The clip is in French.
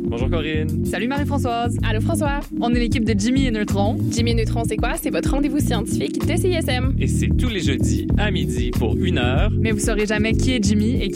Bonjour Corinne. Salut Marie-Françoise. Allô François. On est l'équipe de Jimmy et Neutron. Jimmy et Neutron, c'est quoi? C'est votre rendez-vous scientifique de CISM. Et c'est tous les jeudis à midi pour 1 heure. Mais vous saurez jamais qui est Jimmy et